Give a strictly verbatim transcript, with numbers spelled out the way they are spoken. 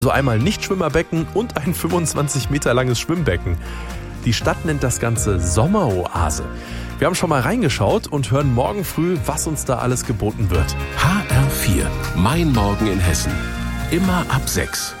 So einmal Nichtschwimmerbecken und ein fünfundzwanzig Meter langes Schwimmbecken. Die Stadt nennt das Ganze Sommeroase. Wir haben schon mal reingeschaut und hören morgen früh, was uns da alles geboten wird. H R vier, mein Morgen in Hessen. Immer ab sechs.